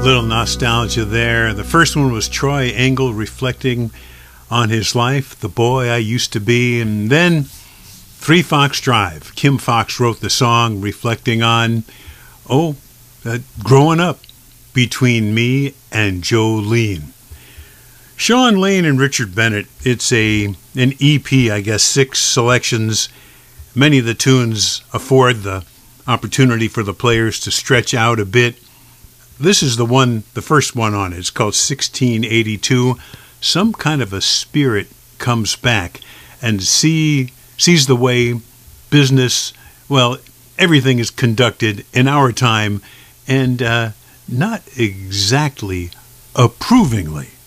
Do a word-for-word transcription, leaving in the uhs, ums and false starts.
Little nostalgia there. The first one was Troy Engel reflecting on his life, the boy I used to be. And then Three Fox Drive. Kim Fox wrote the song reflecting on, oh, uh, growing up between me and Jolene. Shawn Lane and Richard Bennett. It's a an E P, I guess, six selections. Many of the tunes afford the opportunity for the players to stretch out a bit. This is the one, the first one on it. It's called sixteen eighty-two. Some kind of a spirit comes back and see sees the way business, well, everything is conducted in our time, and uh, not exactly approvingly.